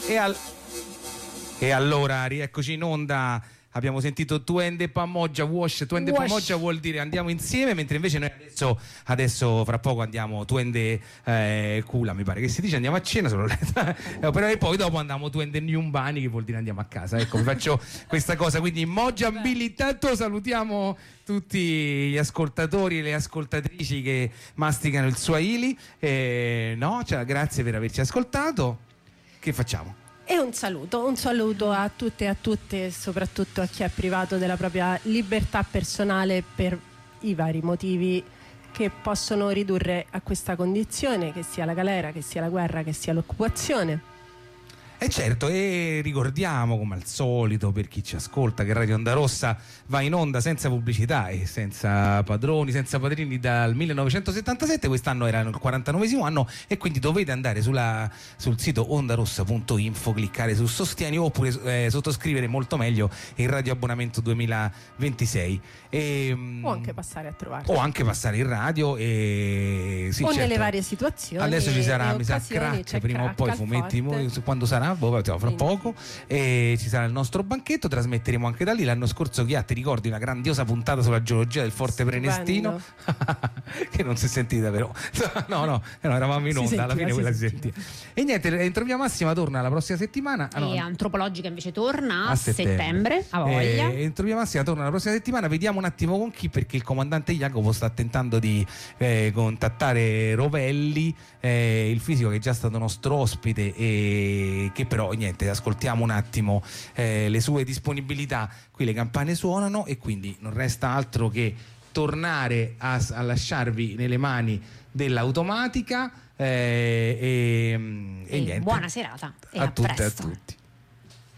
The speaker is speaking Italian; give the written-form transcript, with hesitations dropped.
E allora rieccoci in onda. Abbiamo sentito Tuende Pamoja Wash. Tuende Pamoja vuol dire andiamo insieme, mentre invece noi adesso fra poco andiamo Tuende Kula, mi pare che si dice, andiamo a cena solo però e poi dopo andiamo Tuende Nyumbani, che vuol dire andiamo a casa. Ecco, vi faccio questa cosa, quindi Moja abilitato. Salutiamo tutti gli ascoltatori e le ascoltatrici che masticano il Swahili, no? Cioè, grazie per averci ascoltato. Che facciamo? E un saluto a tutte e a tutte, soprattutto a chi è privato della propria libertà personale per i vari motivi che possono ridurre a questa condizione, che sia la galera, che sia la guerra, che sia l'occupazione. E certo, e ricordiamo come al solito, per chi ci ascolta, che Radio Onda Rossa va in onda senza pubblicità e senza padroni, senza padrini dal 1977. Quest'anno era il 49esimo anno e quindi dovete andare sul sito ondarossa.info, cliccare su Sostieni oppure sottoscrivere, molto meglio, il radioabbonamento 2026. O anche passare a trovarci. O anche passare in radio sì, o certo, nelle varie situazioni. Adesso ci sarà, mi sa, Crack, prima o poi fumetti, quando sarà? Fra poco, e ci sarà il nostro banchetto, trasmetteremo anche da lì. L'anno scorso, ti ricordi una grandiosa puntata sulla geologia del Forte Prenestino che non si è sentita, però no, eravamo in onda, alla fine quella si sentiva. E niente, Entropia Massima torna la prossima settimana e Antropologica invece torna a settembre, a voglia. Entropia Massima torna la prossima settimana, vediamo un attimo con chi, perché il comandante Jacopo sta tentando di contattare Rovelli, il fisico che è già stato nostro ospite, e che però niente, ascoltiamo un attimo le sue disponibilità. Qui le campane suonano e quindi non resta altro che tornare a lasciarvi nelle mani dell'automatica, e niente, buona serata e a a tutte e a presto. tutti.